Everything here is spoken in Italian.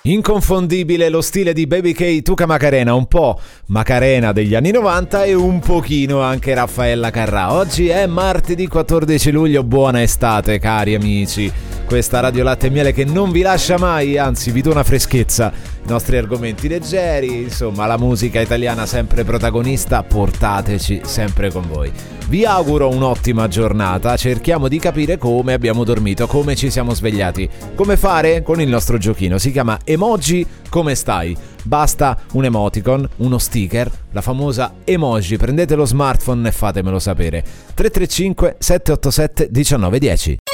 Inconfondibile lo stile di Baby K, Tuca Macarena, un po' Macarena degli anni 90 e un pochino anche Raffaella Carrà. Oggi è martedì 14 luglio, buona estate cari amici. Questa Radio Latte e Miele che non vi lascia mai, anzi vi dona freschezza. I nostri argomenti leggeri, insomma la musica italiana sempre protagonista, portateci sempre con voi. Vi auguro un'ottima giornata, cerchiamo di capire come abbiamo dormito, come ci siamo svegliati. Come fare? Con il nostro giochino, si chiama Emoji Come Stai? Basta un emoticon, uno sticker, la famosa emoji, prendete lo smartphone e fatemelo sapere. 335 787 1910.